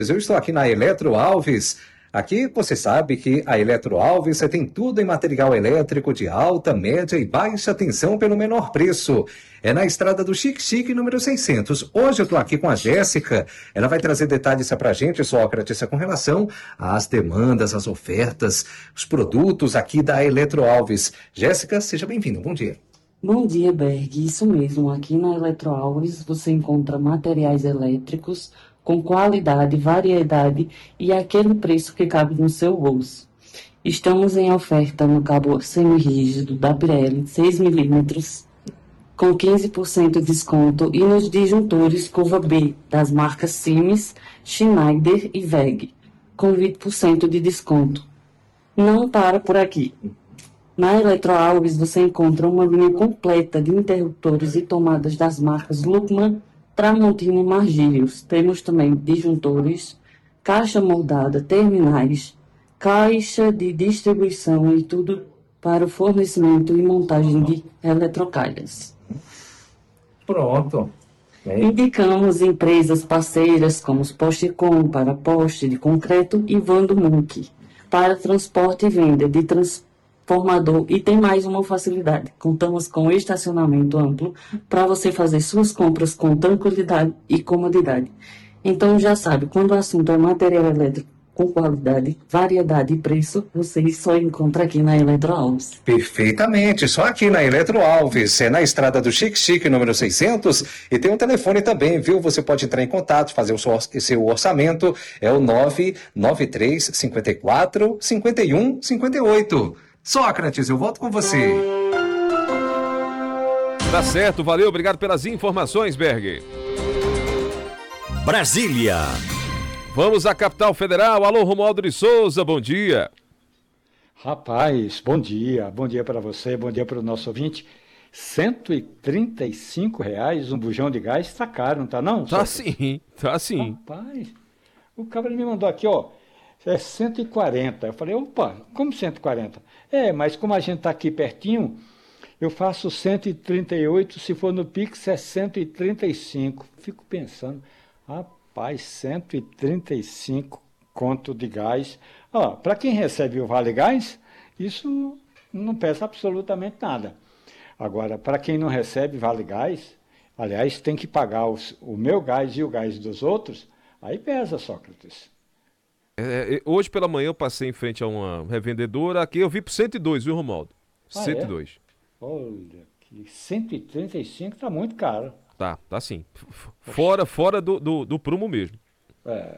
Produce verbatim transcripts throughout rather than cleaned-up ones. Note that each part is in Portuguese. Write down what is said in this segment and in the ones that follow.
Eu estou aqui na Eletro Alves. Aqui você sabe que a Eletro Alves você tem tudo em material elétrico de alta, média e baixa tensão pelo menor preço. É na estrada do Chique Chique, número seiscentos. Hoje eu estou aqui com a Jéssica. Ela vai trazer detalhes para a gente, Sócrates, com relação às demandas, às ofertas, os produtos aqui da Eletro Alves. Jéssica, seja bem-vinda. Bom dia. Bom dia, Berg. Isso mesmo, aqui na Eletroaulis você encontra materiais elétricos com qualidade, variedade e aquele preço que cabe no seu bolso. Estamos em oferta no cabo semi-rígido da Pirelli seis milímetros com quinze por cento de desconto e nos disjuntores curva B das marcas Siemens, Schneider e W E G com vinte por cento de desconto. Não para por aqui. Na Eletroaulis você encontra uma linha completa de interruptores e tomadas das marcas Luckman, Tramontina e Margírios. Temos também disjuntores, caixa moldada, terminais, caixa de distribuição e tudo para o fornecimento e montagem de eletrocalhas. Pronto. Bem... Indicamos empresas parceiras como os Postecom para poste de concreto e Vando Munk para transporte e venda de transporte formador e tem mais uma facilidade. Contamos com estacionamento amplo para você fazer suas compras com tranquilidade e comodidade. Então já sabe, quando o assunto é material elétrico com qualidade, variedade e preço, você só encontra aqui na Eletro Alves. Perfeitamente, só aqui na Eletro Alves, é na estrada do Chique Chique, número seiscentos, e tem um telefone também, viu? Você pode entrar em contato, fazer o seu orçamento, é o nove nove três cinco quatro cinco um cinco oito. Sócrates, eu volto com você. Tá certo, valeu, obrigado pelas informações, Berg. Brasília. Vamos à capital federal. Alô, Romualdo de Souza, bom dia. Rapaz, bom dia. Bom dia para você, bom dia para o nosso ouvinte. cento e trinta e cinco reais um bujão de gás, tá caro, não tá não? Tá sim, tá sim. Rapaz, o cara me mandou aqui, ó. É cento e quarenta. Eu falei, opa, como cento e quarenta? É, mas como a gente está aqui pertinho, eu faço cento e trinta e oito, se for no Pix é cento e trinta e cinco. Fico pensando, rapaz, cento e trinta e cinco conto de gás. Ó, para quem recebe o Vale Gás, isso não pesa absolutamente nada. Agora, para quem não recebe Vale Gás, aliás, tem que pagar os, o meu gás e o gás dos outros, aí pesa, Sócrates. É, hoje pela manhã eu passei em frente a uma revendedora, aqui eu vi por cento e dois, viu, Romualdo? Ah, cento e dois. É? Olha, que cento e trinta e cinco tá muito caro. Tá, tá sim. Fora, fora do, do, do prumo mesmo. É.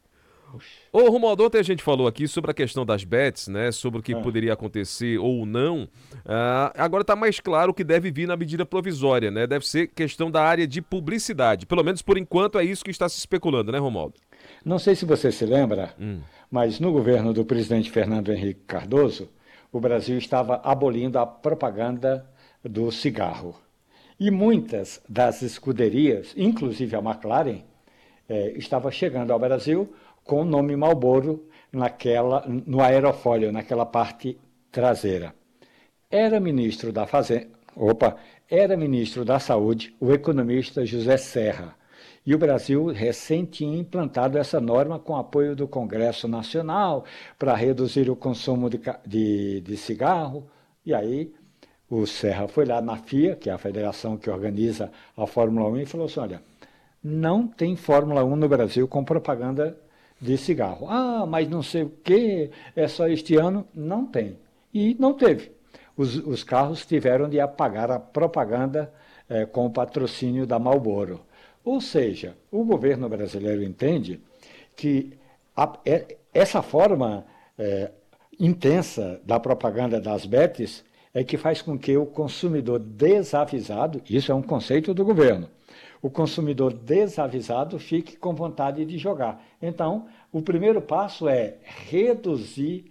Ô, Romualdo, ontem a gente falou aqui sobre a questão das bets, né? Sobre o que é. poderia acontecer ou não. Ah, agora está mais claro o que deve vir na medida provisória, né? Deve ser questão da área de publicidade. Pelo menos por enquanto é isso que está se especulando, né, Romualdo? Não sei se você se lembra, hum. mas no governo do presidente Fernando Henrique Cardoso, o Brasil estava abolindo a propaganda do cigarro. E muitas das escuderias, inclusive a McLaren, eh, estava chegando ao Brasil com o nome Marlboro naquela, no aerofólio, naquela parte traseira. Era ministro da Fazenda, opa, era ministro da Saúde o economista José Serra. E o Brasil recém tinha implantado essa norma com apoio do Congresso Nacional para reduzir o consumo de, de, de cigarro. E aí o Serra foi lá na F I A, que é a federação que organiza a Fórmula um, e falou assim, olha, não tem Fórmula um no Brasil com propaganda de cigarro. Ah, mas não sei o quê, é só este ano. Não tem. E não teve. Os, os carros tiveram de apagar a propaganda eh, com o patrocínio da Marlboro. Ou seja, o governo brasileiro entende que a, é, essa forma é, intensa da propaganda das bets é que faz com que o consumidor desavisado, isso é um conceito do governo, o consumidor desavisado fique com vontade de jogar. Então, o primeiro passo é reduzir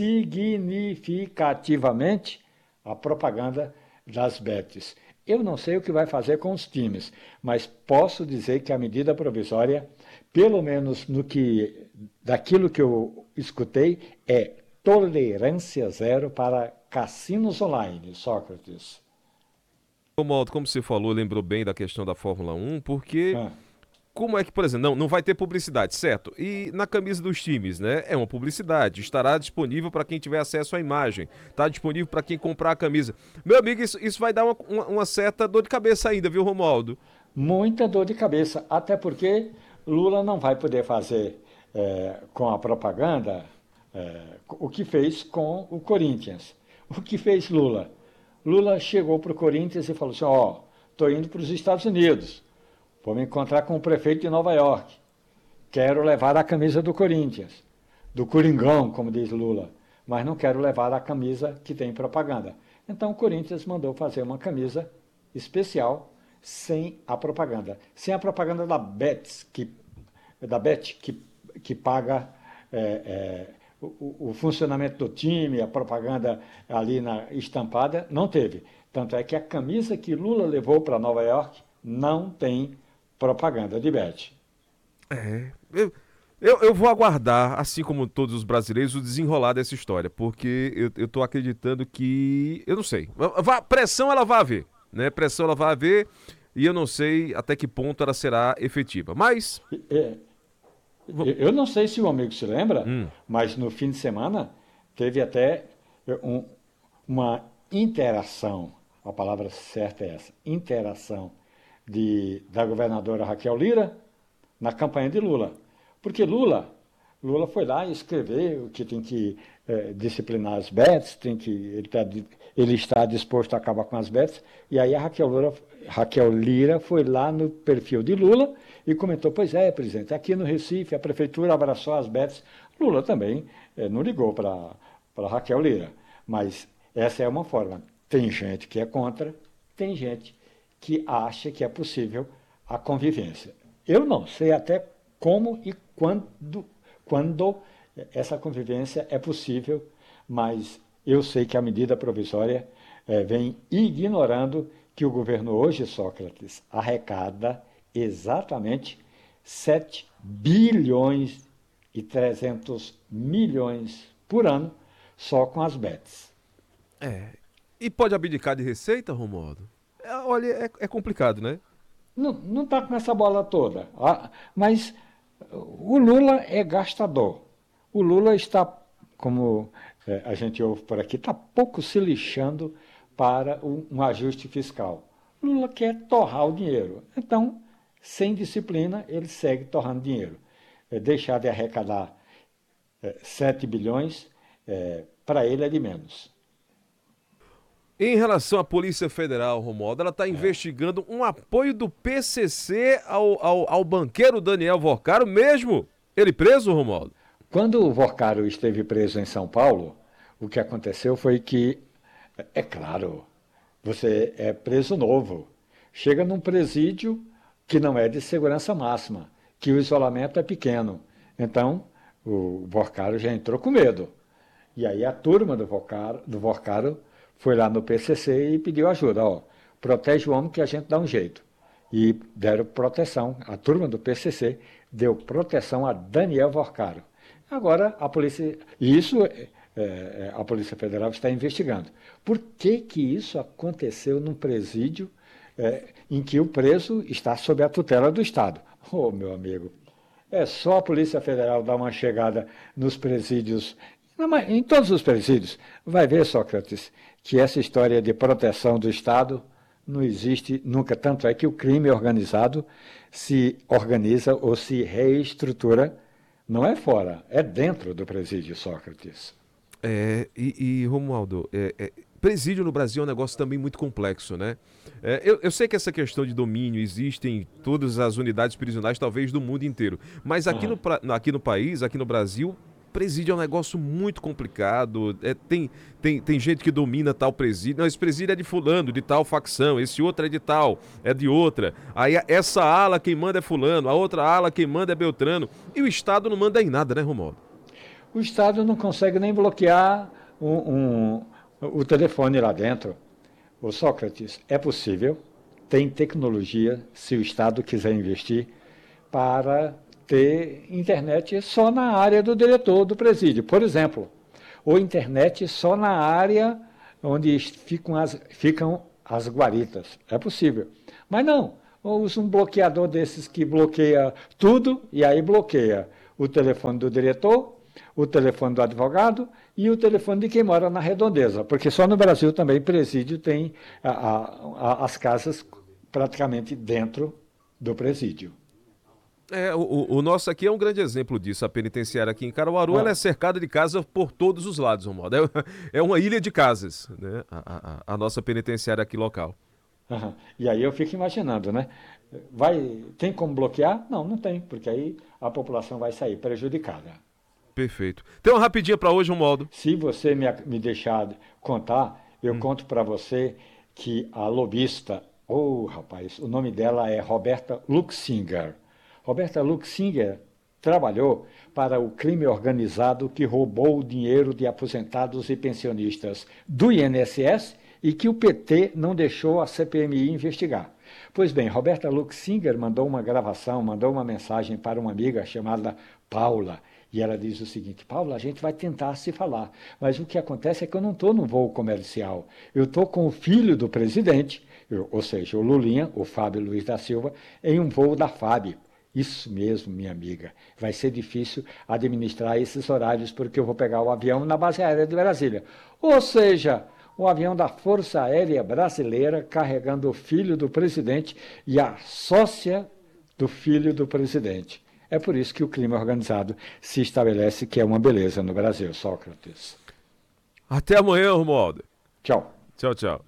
significativamente a propaganda das bets. Eu não sei o que vai fazer com os times, mas posso dizer que a medida provisória, pelo menos no que, daquilo que eu escutei, é tolerância zero para cassinos online, Sócrates. Romualdo, como você falou, lembrou bem da questão da Fórmula um, porque Ah. como é que, por exemplo, não, não vai ter publicidade, certo? E na camisa dos times, né? É uma publicidade, estará disponível para quem tiver acesso à imagem, está disponível para quem comprar a camisa. Meu amigo, isso, isso vai dar uma, uma, uma certa dor de cabeça ainda, viu, Romualdo? Muita dor de cabeça, até porque Lula não vai poder fazer é, com a propaganda é, o que fez com o Corinthians. O que fez Lula? Lula chegou para o Corinthians e falou assim, ó, oh, estou indo para os Estados Unidos, vou me encontrar com o prefeito de Nova York, quero levar a camisa do Corinthians, do Coringão, como diz Lula, mas não quero levar a camisa que tem propaganda. Então o Corinthians mandou fazer uma camisa especial sem a propaganda. Sem a propaganda da Betts, que, da Bet, que, que paga é, é, o, o funcionamento do time, a propaganda ali na estampada, não teve. Tanto é que a camisa que Lula levou para Nova York não tem propaganda de Bet. É, eu, eu, eu vou aguardar, assim como todos os brasileiros, o desenrolar dessa história, porque eu, eu tô acreditando que, eu não sei, Vá- pressão ela vai haver, né? Pressão ela vai haver e eu não sei até que ponto ela será efetiva. Mas, É, eu não sei se o amigo se lembra, Hum. mas no fim de semana teve até um- uma interação, a palavra certa é essa, interação de, da governadora Raquel Lira na campanha de Lula. Porque Lula, Lula foi lá e escreveu que tem que eh, disciplinar as bets, tem que, ele, tá, di- ele está disposto a acabar com as bets, e aí a Raquel Lira, Raquel Lira foi lá no perfil de Lula e comentou, pois é, presidente, aqui no Recife a prefeitura abraçou as bets. Lula também eh, não ligou para para Raquel Lira, mas essa é uma forma. Tem gente que é contra, tem gente que acha que é possível a convivência. Eu não sei até como e quando, quando essa convivência é possível, mas eu sei que a medida provisória eh, vem ignorando que o governo hoje, Sócrates, arrecada exatamente sete bilhões e trezentos milhões por ano só com as bets. é, e pode abdicar de receita, Romualdo? É, olha, é, é complicado, né? Não não está com essa bola toda. Ah, mas o Lula é gastador. O Lula está, como eh, a gente ouve por aqui, está pouco se lixando para um, um ajuste fiscal. Lula quer torrar o dinheiro. Então, sem disciplina, ele segue torrando dinheiro. Eh, deixar de arrecadar eh, sete bilhões, eh, para ele é de menos. Em relação à Polícia Federal, Romualdo, ela está investigando um apoio do P C C ao, ao, ao banqueiro Daniel Vorcaro, mesmo ele preso, Romualdo? Quando o Vorcaro esteve preso em São Paulo, o que aconteceu foi que, é claro, você é preso novo, chega num presídio que não é de segurança máxima, que o isolamento é pequeno. Então, o Vorcaro já entrou com medo. E aí a turma do Vorcaro, do Vorcaro foi lá no P C C e pediu ajuda. Ó, protege o homem que a gente dá um jeito. E deram proteção. A turma do P C C deu proteção a Daniel Vorcaro. Agora, a polícia... E isso é, é, a Polícia Federal está investigando. Por que que isso aconteceu num presídio é, em que o preso está sob a tutela do Estado? Ô, meu amigo, é só a Polícia Federal dar uma chegada nos presídios, em todos os presídios. Vai ver, Sócrates, que essa história de proteção do Estado não existe nunca. Tanto é que o crime organizado se organiza ou se reestrutura, não é fora, é dentro do presídio, Sócrates. É, e, e Romualdo, é, é, presídio no Brasil é um negócio também muito complexo, né? É, eu, eu sei que essa questão de domínio existe em todas as unidades prisionais, talvez do mundo inteiro, mas aqui, Aham. no, pra- aqui no país, aqui no Brasil, presídio é um negócio muito complicado. É, tem, tem, tem gente que domina tal presídio. Não, esse presídio é de fulano, de tal facção. Esse outro é de tal, é de outra. Aí a- essa ala quem manda é fulano, a outra ala quem manda é Beltrano. E o Estado não manda em nada, né, Romualdo? O Estado não consegue nem bloquear um- um- o telefone lá dentro. Ô Sócrates, é possível, tem tecnologia, se o Estado quiser investir, para ter internet só na área do diretor do presídio, por exemplo. Ou internet só na área onde ficam as, ficam as guaritas. É possível. Mas não, ou usa um bloqueador desses que bloqueia tudo, e aí bloqueia o telefone do diretor, o telefone do advogado e o telefone de quem mora na redondeza, porque só no Brasil também presídio tem a, a, a, as casas praticamente dentro do presídio. É, o, o nosso aqui é um grande exemplo disso. A penitenciária aqui em Caruaru, Ah. ela é cercada de casa por todos os lados, Romualdo. É, é uma ilha de casas, né? A, a, a nossa penitenciária aqui local. Uhum. E aí eu fico imaginando, né? Vai, tem como bloquear? Não, não tem, porque aí a população vai sair prejudicada. Perfeito. Tem uma rapidinha para hoje, Romualdo. Se você me, me deixar contar, eu hum. conto para você que a lobista, oh rapaz, o nome dela é Roberta Luxinger. Roberta Luxinger trabalhou para o crime organizado que roubou o dinheiro de aposentados e pensionistas do I N S S e que o P T não deixou a C P M I investigar. Pois bem, Roberta Luxinger mandou uma gravação, mandou uma mensagem para uma amiga chamada Paula. E ela diz o seguinte: Paula, a gente vai tentar se falar, mas o que acontece é que eu não estou no voo comercial. Eu estou com o filho do presidente, eu, ou seja, o Lulinha, o Fábio Luiz da Silva, em um voo da F A B. Isso mesmo, minha amiga. Vai ser difícil administrar esses horários porque eu vou pegar o avião na base aérea de Brasília. Ou seja, um avião da Força Aérea Brasileira carregando o filho do presidente e a sócia do filho do presidente. É por isso que o crime organizado se estabelece, que é uma beleza no Brasil, Sócrates. Até amanhã, Romualdo. Tchau. Tchau, tchau.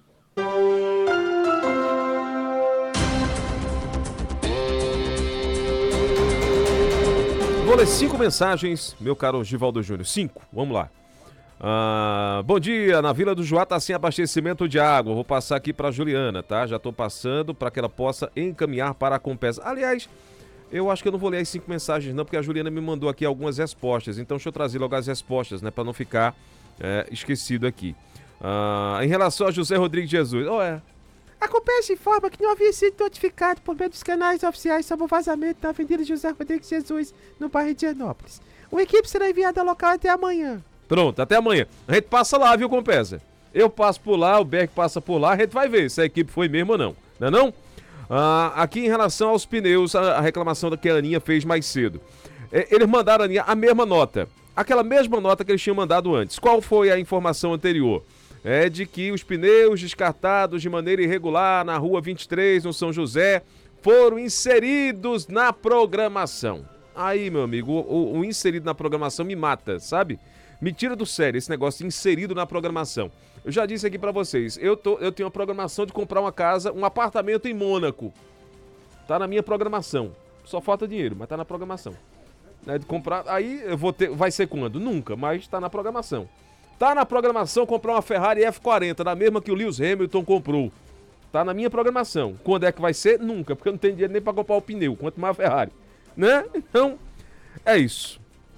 Vou ler cinco mensagens, meu caro Givaldo Júnior. Cinco, vamos lá. Ah, bom dia, na Vila do Joá tá sem abastecimento de água. Vou passar aqui para Juliana, tá? Já tô passando para que ela possa encaminhar para a Compesa. Aliás, eu acho que eu não vou ler as cinco mensagens não, porque a Juliana me mandou aqui algumas respostas. Então deixa eu trazer logo as respostas, né? Para não ficar é, esquecido aqui. Ah, em relação a José Rodrigues Jesus, oh, é. A Compesa informa que não havia sido notificado por meio dos canais oficiais sobre o vazamento na Avenida José Rodrigues Jesus, no bairro de Higienópolis. Uma equipe será enviada ao local até amanhã. Pronto, até amanhã. A gente passa lá, viu, Compesa? Eu passo por lá, o Berg passa por lá, a gente vai ver se a equipe foi mesmo ou não. Não é não? Ah, aqui em relação aos pneus, a, a reclamação que a Aninha fez mais cedo. É, eles mandaram, Aninha, a mesma nota. Aquela mesma nota que eles tinham mandado antes. Qual foi a informação anterior? É de que os pneus descartados de maneira irregular na rua vinte e três, no São José, foram inseridos na programação. Aí, meu amigo, o, o, o inserido na programação me mata, sabe? Me tira do sério esse negócio de inserido na programação. Eu já disse aqui pra vocês, eu, tô, eu tenho a programação de comprar uma casa, um apartamento em Mônaco. Tá na minha programação. Só falta dinheiro, mas tá na programação. Né, de comprar, aí eu vou ter, vai ser quando? Nunca, mas tá na programação. Tá na programação comprar uma Ferrari F quarenta, na mesma que o Lewis Hamilton comprou. Tá na minha programação. Quando é que vai ser? Nunca, porque eu não tenho dinheiro nem pra comprar o pneu, quanto mais a Ferrari. Né? Então, é isso.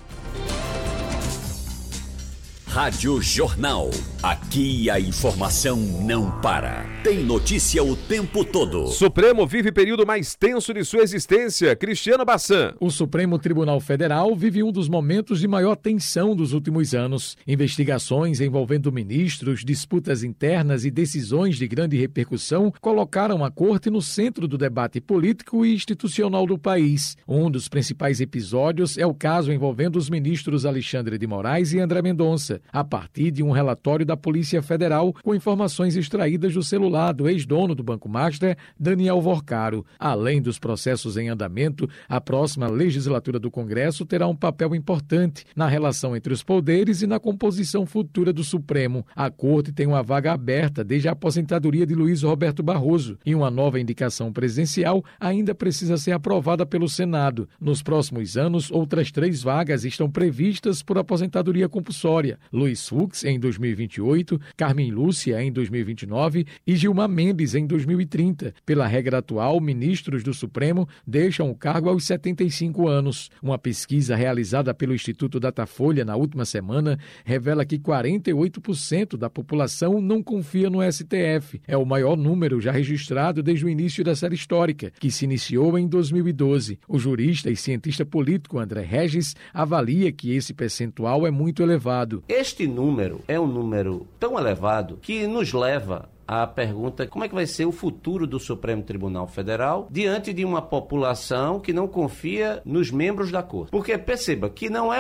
Rádio Jornal. Aqui a informação não para. Tem notícia o tempo todo. Supremo vive período mais tenso de sua existência. Cristiano Bassan. O Supremo Tribunal Federal vive um dos momentos de maior tensão dos últimos anos. Investigações envolvendo ministros, disputas internas e decisões de grande repercussão colocaram a corte no centro do debate político e institucional do país. Um dos principais episódios é o caso envolvendo os ministros Alexandre de Moraes e André Mendonça, a partir de um relatório da Polícia Federal com informações extraídas do celular do ex-dono do Banco Master, Daniel Vorcaro. Além dos processos em andamento, a próxima legislatura do Congresso terá um papel importante na relação entre os poderes e na composição futura do Supremo. A Corte tem uma vaga aberta desde a aposentadoria de Luiz Roberto Barroso e uma nova indicação presidencial ainda precisa ser aprovada pelo Senado. Nos próximos anos, outras três vagas estão previstas por aposentadoria compulsória: Luiz Fux, em dois mil e vinte e oito, Carmen Lúcia, em dois mil e vinte e nove e Gilmar Mendes, em dois mil e trinta. Pela regra atual, ministros do Supremo deixam o cargo aos setenta e cinco anos. Uma pesquisa realizada pelo Instituto Datafolha na última semana revela que quarenta e oito por cento da população não confia no S T F. É o maior número já registrado desde o início da série histórica, que se iniciou em dois mil e doze. O jurista e cientista político André Regis avalia que esse percentual é muito elevado. Este número é um número tão elevado que nos leva a a pergunta: como é que vai ser o futuro do Supremo Tribunal Federal diante de uma população que não confia nos membros da Corte? Porque perceba que não é